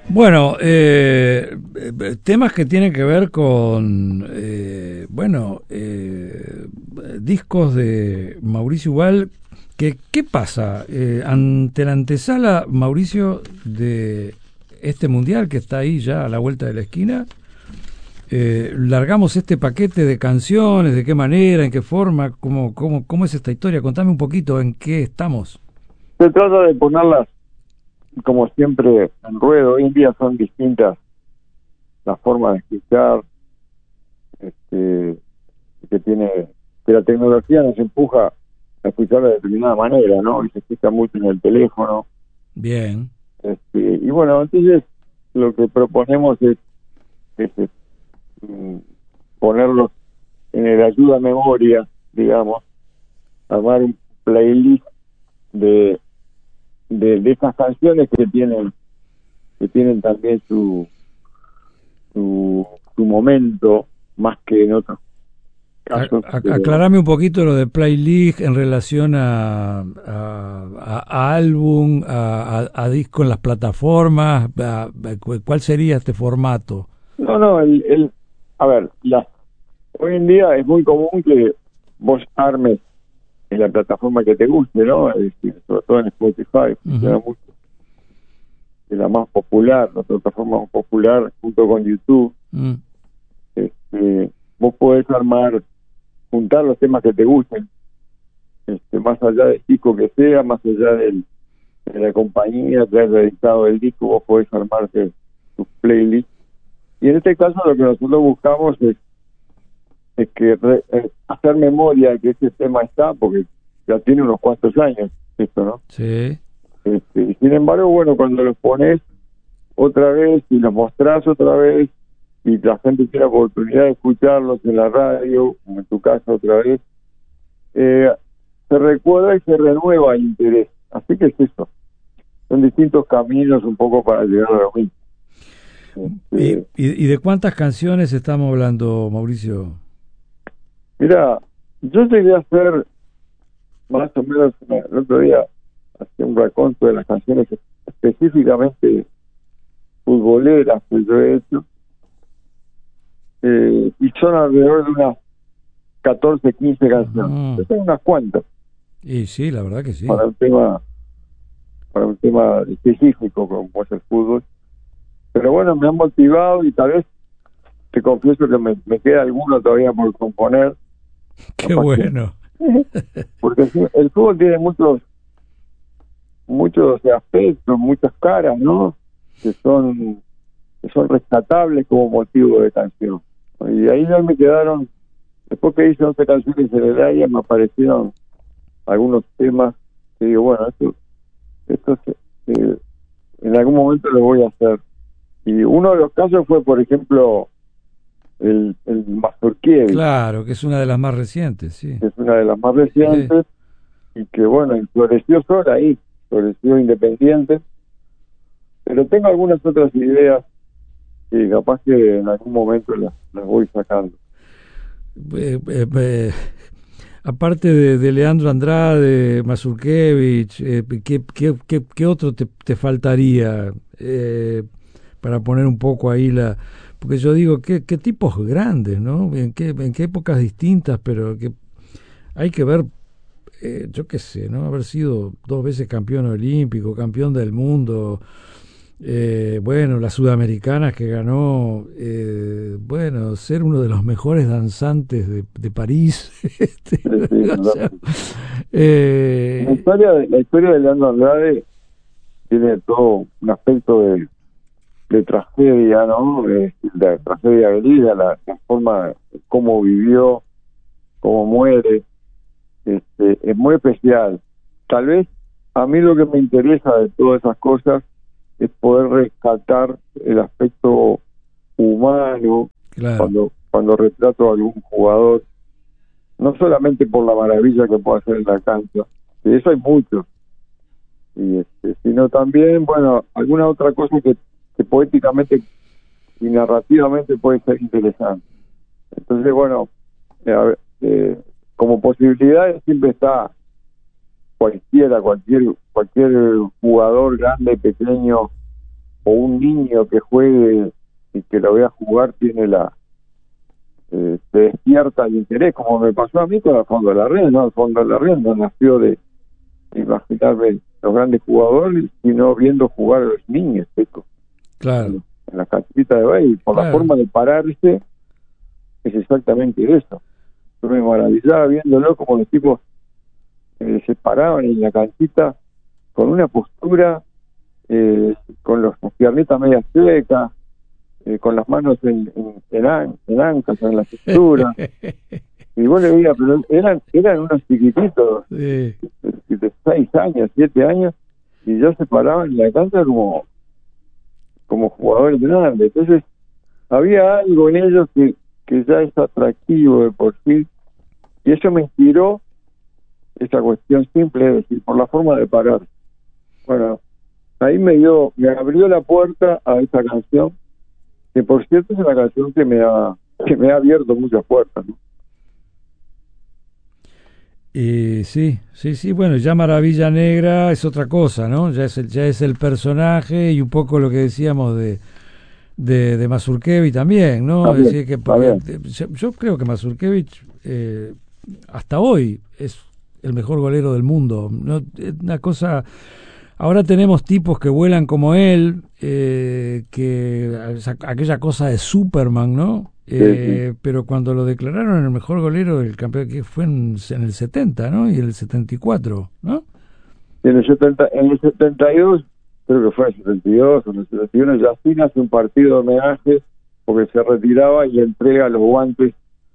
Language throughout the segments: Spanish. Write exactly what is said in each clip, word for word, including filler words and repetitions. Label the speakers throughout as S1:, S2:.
S1: Bueno, eh, temas que tienen que ver con, eh, bueno, eh, discos de Mauricio Ubal. Que, ¿Qué pasa? Eh, ante la antesala, Mauricio, de este mundial que está ahí ya a la vuelta de la esquina, eh, largamos este paquete de canciones, ¿de qué manera, en qué forma, cómo, cómo, cómo es esta historia? Contame un poquito en qué estamos.
S2: Se trata de ponerlas, como siempre, en ruedo. Hoy en día son distintas las formas de escuchar, este, que tiene, que la tecnología nos empuja a escuchar de determinada manera, ¿no? Y se escucha mucho en el teléfono.
S1: Bien.
S2: Este, y bueno, entonces lo que proponemos es, es, es mm, ponerlos en el ayuda a memoria, digamos, armar un playlist de de, de estas canciones que tienen que tienen también su su, su momento más que en otros casos.
S1: A, a,
S2: pero...
S1: aclarame un poquito lo de playlist en relación a, a, a, a álbum, a, a, a disco en las plataformas. A, a, ¿Cuál sería este formato?
S2: No, no, el, el a ver, la, hoy en día es muy común que vos armes en la plataforma que te guste, ¿no? Es decir, sobre todo en Spotify, funciona uh-huh. mucho. Es la más popular, la plataforma más popular, junto con YouTube. Uh-huh. Este, vos podés armar, juntar los temas que te gusten, este, más allá del disco que sea, más allá del, de la compañía que haya editado el disco, vos podés armarte tus playlists. Y en este caso lo que nosotros buscamos es es que re, eh, hacer memoria de que ese tema está, porque ya tiene unos cuantos años esto, ¿no?
S1: Sí.
S2: Este, y sin embargo, bueno, cuando los pones otra vez y los mostrás otra vez y la gente tiene la oportunidad de escucharlos en la radio, como en tu casa otra vez, eh, se recuerda y se renueva el interés. Así que es eso. Son distintos caminos un poco para llegar a lo mismo.
S1: Este, ¿Y, y, ¿Y de cuántas canciones estamos hablando, Mauricio?
S2: Mira, yo llegué a hacer más o menos el otro día hacía un raconto de las canciones específicamente futboleras que yo he hecho, eh, y son alrededor de unas catorce, quince canciones. Uh-huh. Son unas cuantas.
S1: Y sí, la verdad que sí.
S2: Para un tema, para un tema específico como es el fútbol. Pero bueno, me han motivado y tal vez te confieso que me, me queda alguno todavía por componer.
S1: Qué bueno.
S2: Que, porque sí, el fútbol tiene muchos muchos aspectos, muchas caras, ¿no? Que son que son rescatables como motivo de canción. Y ahí ya me quedaron, después que hice once canciones en el área, me aparecieron algunos temas que digo, bueno, esto, esto eh, en algún momento lo voy a hacer. Y uno de los casos fue, por ejemplo, el, el Mazurkiewicz.
S1: Claro, que es una de las más recientes, sí.
S2: Es una de las más recientes, sí. Y que, bueno, floreció sola ahí, floreció independiente. Pero tengo algunas otras ideas que capaz que en algún momento las, las voy sacando.
S1: Eh, eh, eh, aparte de, de Leandro Andrade, Mazurkiewicz, eh, ¿qué, qué, qué, ¿qué otro te, te faltaría eh, para poner un poco ahí la... Porque yo digo, qué, qué tipos grandes, ¿no? En qué, en qué épocas distintas, pero que hay que ver, eh, yo qué sé, ¿no? Haber sido dos veces campeón olímpico, campeón del mundo, eh, bueno, las sudamericanas que ganó, eh, bueno, ser uno de los mejores danzantes de, de París. este,
S2: sí, sí,
S1: o sea, eh,
S2: la historia de, la historia de Leandro Andrade tiene todo un aspecto de de tragedia, ¿no? De, de tragedia de vida, la, la forma, cómo vivió, cómo muere, este, es muy especial. Tal vez a mí lo que me interesa de todas esas cosas es poder rescatar el aspecto humano, claro. cuando cuando retrato a algún jugador, no solamente por la maravilla que puede hacer en la cancha, de eso hay mucho, y este, sino también, bueno, alguna otra cosa que que poéticamente y narrativamente puede ser interesante. Entonces, bueno, eh, eh, como posibilidades siempre está cualquiera, cualquier cualquier jugador grande, pequeño o un niño que juegue y que lo vea jugar tiene la eh, te despierta el interés, como me pasó a mí con el Fondo de la Red, ¿no? El Fondo de la Red no nació de, de imaginarme los grandes jugadores, sino viendo jugar a los niños, Peco.
S1: Claro.
S2: En, en la canchita de baile, por claro. La forma de pararse, es exactamente eso. Yo me maravillaba viéndolo como los tipos eh, se paraban en la canchita con una postura, eh, con los las piernitas medias secas, eh, con las manos en, en, en, an, en ancas, en la cintura. Y vos le veías, pero eran, eran unos chiquititos, sí. de seis años, siete años, y ya se paraban en la cancha como, como jugadores grandes. Entonces, había algo en ellos que, que ya es atractivo de por sí, y eso me inspiró esa cuestión simple, es decir, por la forma de parar. Bueno, ahí me dio, me abrió la puerta a esa canción, que por cierto es una canción que me ha, que me ha abierto muchas puertas, ¿no?
S1: Y sí, sí, sí, bueno, ya Maravilla Negra es otra cosa, ¿no? Ya es el, ya es el personaje y un poco lo que decíamos de de, de Mazurkiewicz también, ¿no? Es decir, que porque, yo, yo creo que Mazurkiewicz eh, hasta hoy es el mejor golero del mundo, ¿no? Es una cosa. Ahora tenemos tipos que vuelan como él, eh, que aquella cosa de Superman, ¿no? Eh, sí, sí. Pero cuando lo declararon el mejor golero del campeón, que fue en, en el setenta, ¿no? Y el setenta y cuatro, ¿no?
S2: En el, setenta, en el setenta y dos, creo que fue en el setenta y dos o en el setenta y uno, Yacine hace un partido de homenaje porque se retiraba y le entrega los guantes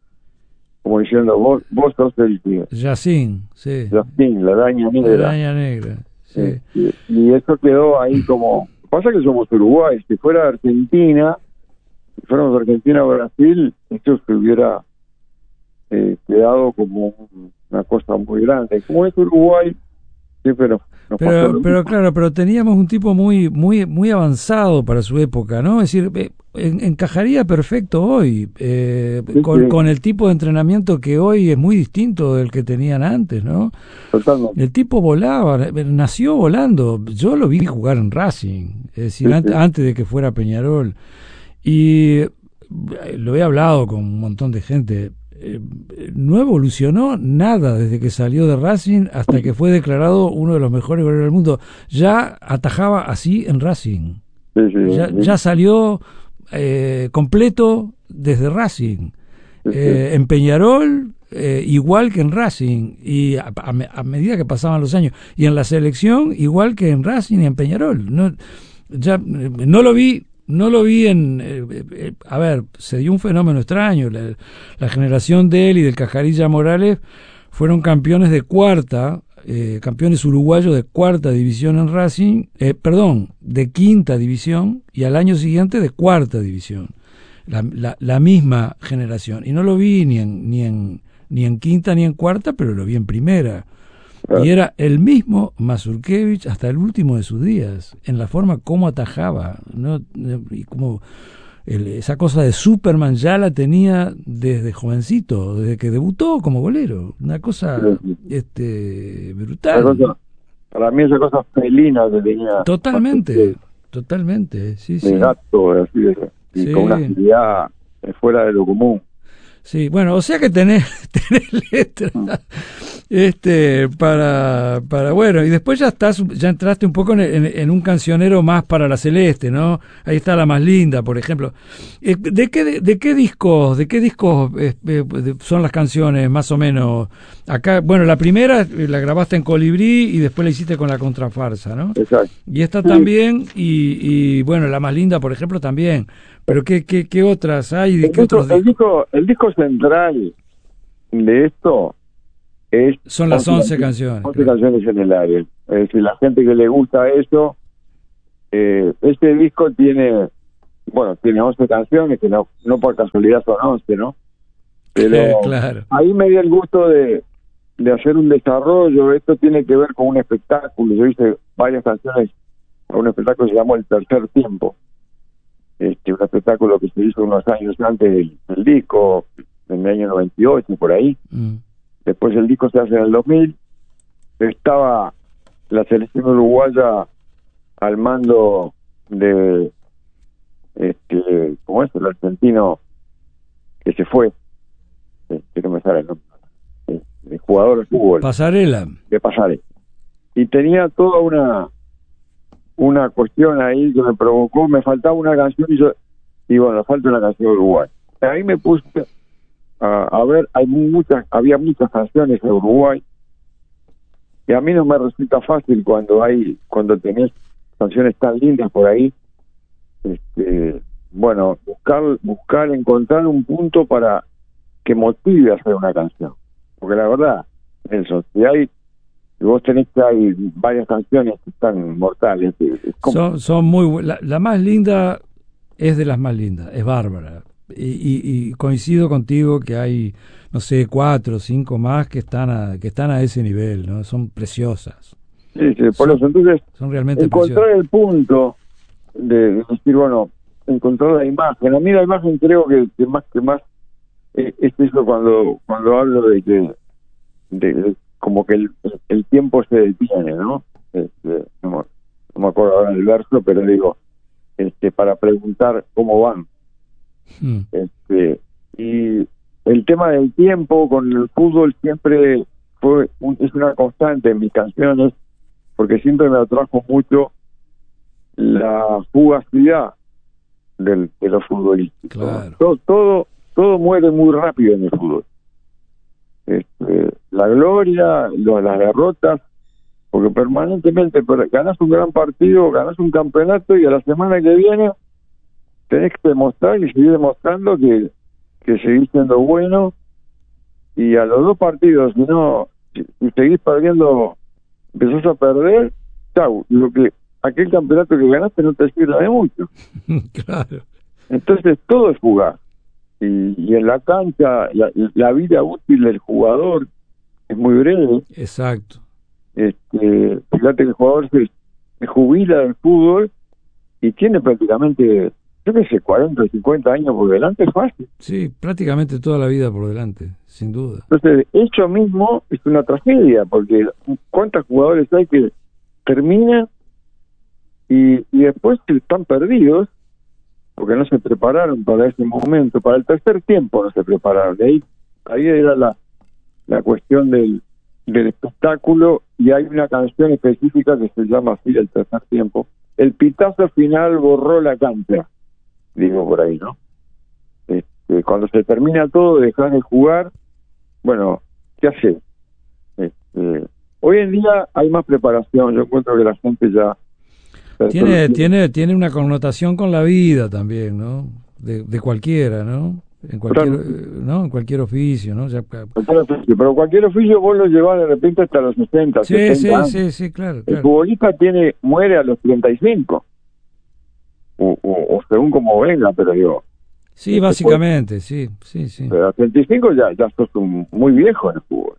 S2: como diciendo, vos, vos sos el tío.
S1: Yacine, sí.
S2: Yacine, la araña negra.
S1: La araña negra, sí.
S2: sí. Y, y eso quedó ahí como... Pasa que somos Uruguay, si fuera Argentina... si fuéramos Argentina o Brasil, esto se hubiera eh, quedado como una cosa muy grande. Como es Uruguay, siempre nos, nos
S1: pero, pero claro, pero teníamos un tipo muy muy muy avanzado para su época, ¿no? Es decir, eh, en, encajaría perfecto hoy, eh, sí, con, sí. con el tipo de entrenamiento que hoy es muy distinto del que tenían antes, ¿no?
S2: Totalmente.
S1: El tipo volaba, nació volando. Yo lo vi jugar en Racing, es decir, sí, antes, sí. antes de que fuera Peñarol. Y lo he hablado con un montón de gente, eh, no evolucionó nada desde que salió de Racing hasta que fue declarado uno de los mejores goleadores del mundo. Ya atajaba así en Racing,
S2: sí, sí,
S1: ya,
S2: sí.
S1: ya salió eh, completo desde Racing,
S2: sí,
S1: eh,
S2: sí.
S1: en Peñarol eh, igual que en Racing, y a, a, a medida que pasaban los años, y en la selección igual que en Racing y en Peñarol. No, ya no lo vi No lo vi en... Eh, eh, a ver, se dio un fenómeno extraño. La, la generación de él y del Cascarilla Morales fueron campeones de cuarta, eh, campeones uruguayos de cuarta división en Racing, eh, perdón, de quinta división, y al año siguiente de cuarta división. La, la, la misma generación. Y no lo vi ni en, ni en, ni en quinta ni en cuarta, pero lo vi en primera. Y era el mismo Mazurkiewicz hasta el último de sus días, en la forma como atajaba, ¿no? Y como el, esa cosa de Superman ya la tenía desde jovencito, desde que debutó como golero. Una cosa sí, sí. este brutal.
S2: Cosa, para mí esa cosa felina que tenía.
S1: Totalmente, de, totalmente, sí,
S2: de
S1: sí.
S2: gato, así de, y sí. con una agilidad fuera de lo común.
S1: Sí, bueno, o sea que tenés, tenés letra este para para bueno, y después ya estás ya entraste un poco en, en, en un cancionero más para la celeste, ¿no? Ahí está La Más Linda, por ejemplo. Eh, ¿De qué de, de qué discos, de qué discos eh, eh, son las canciones más o menos? Acá, bueno, la primera la grabaste en Colibrí y después la hiciste con La Contrafarsa, ¿no?
S2: Exacto.
S1: Y esta sí. también y, y bueno, La Más Linda, por ejemplo, también. Pero ¿qué, qué, qué otras hay? ¿De
S2: el,
S1: qué
S2: disco,
S1: otros
S2: el, disco, el disco central de esto es...
S1: Son las once canciones.
S2: once claro. canciones en el aire. Es decir, la gente que le gusta eso, eh, este disco tiene, bueno, tiene once canciones, que no, no por casualidad son once, ¿no? Pero
S1: eh, claro.
S2: ahí me dio el gusto de, de hacer un desarrollo. Esto tiene que ver con un espectáculo. Yo hice varias canciones a un espectáculo que se llamó El Tercer Tiempo. Este, un espectáculo que se hizo unos años antes del, del disco, en el año noventa y ocho, por ahí. Mm. Después el disco se hace en el dos mil. Estaba la selección uruguaya al mando de este, ¿cómo es? El argentino que se fue, que no me sale el nombre, el, el jugador de fútbol.
S1: Pasarela.
S2: De Pasarela. Y tenía toda una una cuestión ahí que me provocó, me faltaba una canción y yo, y bueno, falta una canción de Uruguay. Ahí me puse a, a ver, hay muchas, había muchas canciones de Uruguay, y a mí no me resulta fácil cuando hay, cuando tenés canciones tan lindas por ahí, este, bueno, buscar, buscar, encontrar un punto para que motive a hacer una canción. Porque la verdad, Nelson, si hay, si vos tenés que hay varias canciones que están mortales. Es como...
S1: Son, son muy bu- la, la más linda es de las más lindas, es bárbara. Y, y, y coincido contigo que hay, no sé, cuatro o cinco más que están a, que están a ese nivel, ¿no? Son preciosas.
S2: Sí, sí, por
S1: Son,
S2: eso, entonces,
S1: son realmente
S2: encontrar
S1: preciosas.
S2: el punto de, de decir, bueno, encontrar la imagen. A mí la imagen creo que, que más que más eh, es eso cuando cuando hablo de que de, de como que el, el tiempo se detiene, ¿no? Este, no, me- no me acuerdo ahora del verso, pero digo, este, para preguntar cómo van.
S1: Mm.
S2: Este, y el tema del tiempo con el fútbol siempre fue un- es una constante en mis canciones, porque siempre me atrajo mucho la fugacidad del, de los futbolistas.
S1: Claro.
S2: Todo, todo, todo muere muy rápido en el fútbol. Este, la gloria, lo- las derrotas, porque permanentemente pero ganás un gran partido, ganás un campeonato y a la semana que viene tenés que demostrar y seguir demostrando que, que seguís siendo bueno, y a los dos partidos, si no, si, si seguís perdiendo, empezás a perder, chau, lo que aquel campeonato que ganaste no te sirve de mucho.
S1: Claro.
S2: Entonces todo es jugar. Y, y en la cancha, la, la vida útil del jugador es muy breve.
S1: Exacto.
S2: Este, fíjate que el jugador se, se jubila del fútbol y tiene prácticamente, yo qué sé, cuarenta, cincuenta años por delante, es fácil.
S1: Sí, prácticamente toda la vida por delante, sin duda.
S2: Entonces, eso mismo es una tragedia, porque ¿cuántos jugadores hay que terminan y, y después están perdidos porque no se prepararon para ese momento, para el tercer tiempo no se prepararon? De ahí, ahí era la, la cuestión del, del espectáculo, y hay una canción específica que se llama así, el tercer tiempo. El pitazo final borró la cancha, digo por ahí, ¿no? Este, cuando se termina todo, dejar de jugar, bueno, ¿qué hace? Este, hoy en día hay más preparación, yo encuentro que la gente ya...
S1: Tiene, tiene, tiene una connotación con la vida también, ¿no? De, de cualquiera, ¿no? En cualquier,
S2: Claro.
S1: ¿no? En cualquier oficio, ¿no? Ya,
S2: Cualquier oficio, pero cualquier oficio vos lo llevás de repente hasta los sesenta,
S1: sí,
S2: setenta
S1: sí,
S2: años.
S1: sí, sí, claro,
S2: El
S1: claro.
S2: futbolista tiene, muere a los treinta y cinco, o, o, o según como venga, pero digo,
S1: Sí, básicamente, sí, sí, sí.
S2: pero a los treinta y cinco ya, ya sos un, muy viejo en el fútbol.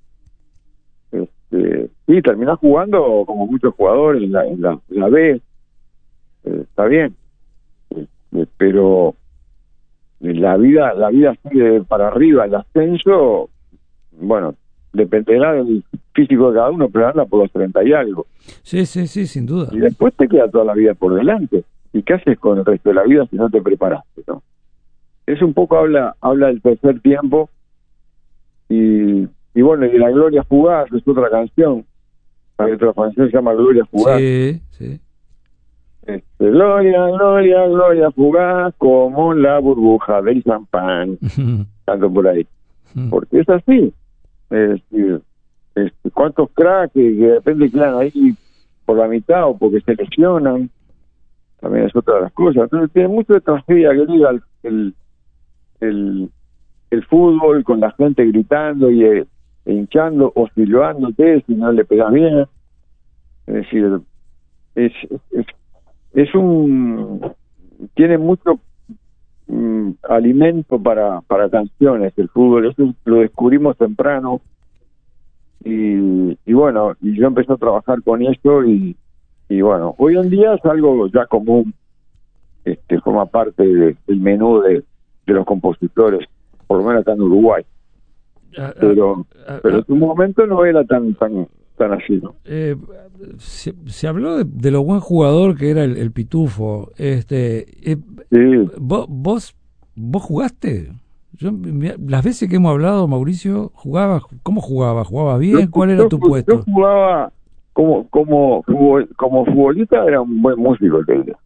S2: Este, sí, terminás jugando como muchos jugadores en la, en la, en la B, eh, está bien, eh, pero la vida la vida sigue para arriba, el ascenso, bueno, dependerá del físico de cada uno, pero anda por los treinta y algo.
S1: Sí, sí, sí, sin duda.
S2: Y después te queda toda la vida por delante. ¿Y qué haces con el resto de la vida si no te preparaste, no? Es un poco, habla habla del tercer tiempo, y, y bueno, y la Gloria Fugaz es otra canción. Hay otra canción que se llama Gloria Fugaz.
S1: Sí, sí.
S2: Este, Gloria, Gloria, Gloria Fugaz, como la burbuja del champán. Tanto por ahí. Porque es así. Es decir, este, cuántos cracks que, que de repente quedan ahí por la mitad o porque se lesionan, también es otra de las cosas. Entonces tiene mucho de tragedia que diga el, el, el, el fútbol, con la gente gritando y eh, e hinchando o silbándote si no le pegas bien. Es decir, es, es, es un... tiene mucho mm, alimento para, para canciones el fútbol. Eso lo descubrimos temprano. Y, y bueno, y yo empecé a trabajar con eso, y, y bueno, hoy en día es algo ya común, este, forma parte de, del menú de, de los compositores, por lo menos acá en Uruguay. Pero, pero en su momento no era tan tan tan así, ¿no?
S1: Eh, se, se habló de, de lo buen jugador que era el, el Pitufo. Este, eh,
S2: Sí.
S1: vos, vos, vos jugaste. Yo, mira, las veces que hemos hablado, Mauricio, jugaba. ¿Cómo jugaba? ¿Jugaba bien?
S2: Yo-
S1: ¿Cuál era
S2: yo-
S1: tu
S2: Yo
S1: puesto?
S2: jugaba como como futbol- como futbolista, era un buen músico, te diría.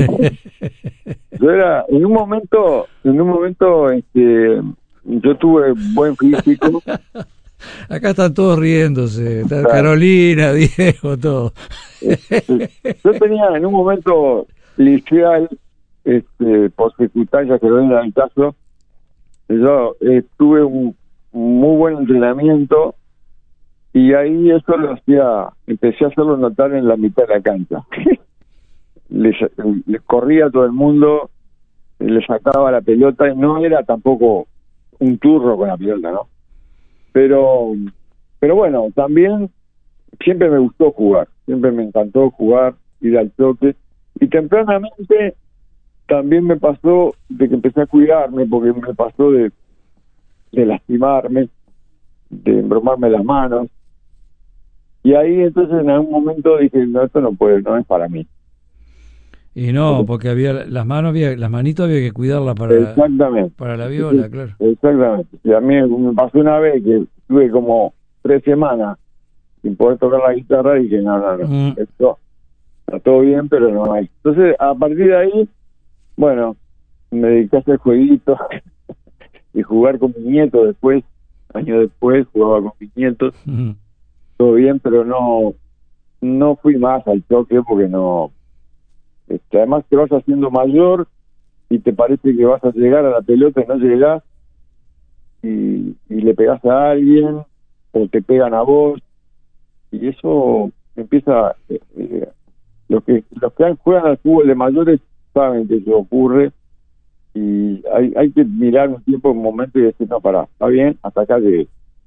S2: Yo era, en un momento, en un momento, este, yo tuve buen físico.
S1: Acá están todos riéndose. Está
S2: Claro.
S1: Carolina, Diego, todo.
S2: Este, yo tenía en un momento liceal, este, por circunstancias que no era el caso, yo eh, tuve un, un muy buen entrenamiento y ahí eso lo hacía, empecé a hacerlo notar en la mitad de la cancha. les, les corría a todo el mundo, le sacaba la pelota y no era tampoco un turro con la pelota, ¿no? Pero, pero bueno, también siempre me gustó jugar, siempre me encantó jugar, ir al choque, y tempranamente también me pasó de que empecé a cuidarme, porque me pasó de, de lastimarme, de embromarme las manos, y ahí entonces en algún momento dije, no, esto no puede, no es para mí.
S1: Y no, porque había las manos, había, las manitos había que cuidarlas para,
S2: Exactamente.
S1: para la viola, claro.
S2: Exactamente. Y a mí me pasó una vez que estuve como tres semanas sin poder tocar la guitarra y dije, no, no, no,
S1: Mm.
S2: esto está todo bien, pero no hay. Entonces, a partir de ahí, bueno, me dediqué a hacer jueguitos y jugar con mi nieto después, años después, jugaba con mis nietos,
S1: Ujú.
S2: todo bien, pero no no fui más al choque porque no... Este, además te vas haciendo mayor y te parece que vas a llegar a la pelota y no llegás y, y le pegás a alguien o te pegan a vos y eso empieza eh, eh, los que los que juegan al fútbol de mayores saben que eso ocurre y hay hay que mirar un tiempo, un momento y decir, no, pará, está bien, hasta acá llegué.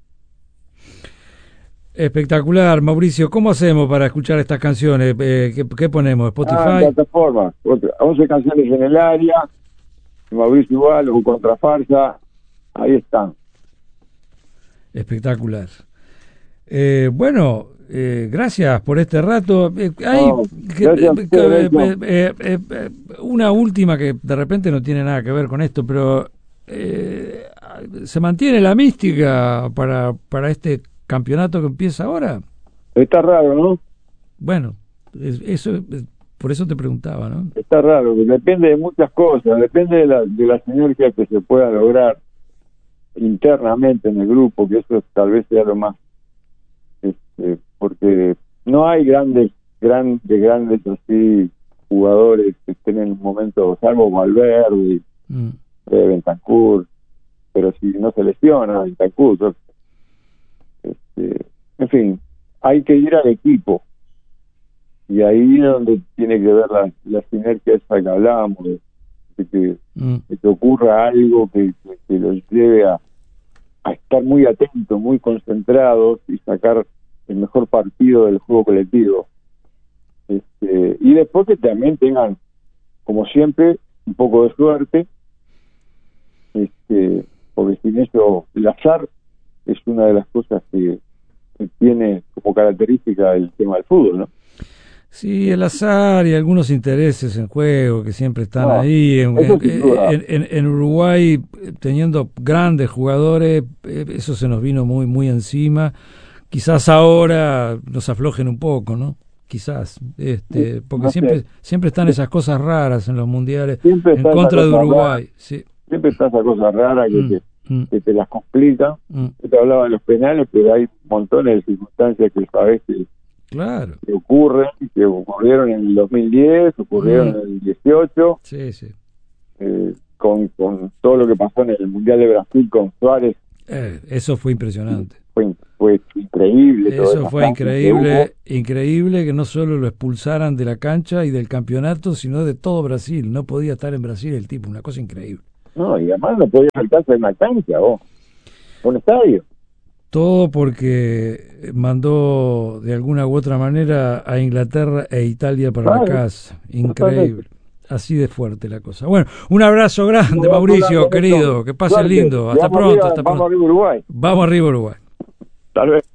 S1: Espectacular, Mauricio. ¿Cómo hacemos para escuchar estas canciones? Eh, ¿qué, qué ponemos?
S2: Ah,
S1: ¿Spotify?
S2: plataforma, otra, once canciones en el área, Mauricio igual, o Contrafarsa, ahí están.
S1: Espectacular. Eh, bueno, eh, gracias por este rato. Eh, hay
S2: No,
S1: que-
S2: gracias a
S1: que-
S2: ustedes,
S1: eh, eh, eh, eh, una última que de repente no tiene nada que ver con esto, pero eh, ¿se mantiene la mística para, para este campeonato que empieza ahora?
S2: Está raro, ¿no?
S1: Bueno, es- eso es- por eso te preguntaba, ¿no?
S2: Está raro, depende de muchas cosas, depende de la, de la sinergia que se pueda lograr internamente en el grupo, que eso tal vez sea lo más, este, porque no hay grandes, grandes, grandes así jugadores que estén en un momento, salvo Valverde,
S1: Mm.
S2: eh, Bentancur, pero si no se lesiona Bentancur, yo- este, en fin, hay que ir al equipo y ahí es donde tiene que ver la, la sinergia esa que hablábamos, de, de que,
S1: Mm.
S2: de que ocurra algo que, que, que los lleve a, a estar muy atentos, muy concentrados y sacar el mejor partido del juego colectivo. Este, y después que también tengan, como siempre, un poco de suerte, este, porque sin eso el azar es una de las cosas que, que tiene como característica el tema del fútbol, ¿no?
S1: Sí, el azar y algunos intereses en juego que siempre están
S2: No,
S1: ahí. En,
S2: eso
S1: en-
S2: sin duda.
S1: en- en- en Uruguay, eh, teniendo grandes jugadores, eh, eso se nos vino muy muy encima. Quizás ahora nos aflojen un poco, ¿no? Quizás, este, porque
S2: No sé.
S1: siempre siempre están esas cosas raras en los mundiales
S2: Siempre
S1: en
S2: está esa
S1: contra de
S2: cosa
S1: Uruguay.
S2: rara.
S1: Sí.
S2: Siempre está esa cosa rara que,
S1: Mm,
S2: te,
S1: mm,
S2: que te las complica.
S1: mm.
S2: Yo te hablaba de los penales, pero hay montones de circunstancias que sabes que,
S1: Claro,
S2: que ocurren, que ocurrieron en el dos mil diez, ocurrieron
S1: Mm.
S2: en el dieciocho,
S1: sí, sí.
S2: eh, con, con todo lo que pasó en el Mundial de Brasil con Suárez,
S1: Eh, eso fue impresionante.
S2: fue, fue increíble. toda
S1: Eso
S2: esa
S1: fue
S2: sangre que
S1: increíble,
S2: hubo.
S1: increíble que no solo lo expulsaran de la cancha y del campeonato, sino de todo Brasil. No podía estar en Brasil el tipo, una cosa increíble.
S2: No, y además no podía saltarse en una cancha, vos, un estadio.
S1: Todo porque mandó de alguna u otra manera a Inglaterra e Italia para la
S2: Claro,
S1: casa. Increíble. Así de fuerte la cosa. Bueno, un abrazo grande,
S2: Un
S1: Mauricio,
S2: abrazo,
S1: querido.
S2: Néstor.
S1: Que pase
S2: Suerte.
S1: lindo. Hasta
S2: Vamos
S1: pronto,
S2: arriba,
S1: hasta
S2: Vamos
S1: pronto.
S2: arriba Uruguay.
S1: Vamos arriba, Uruguay.
S2: Tal vez.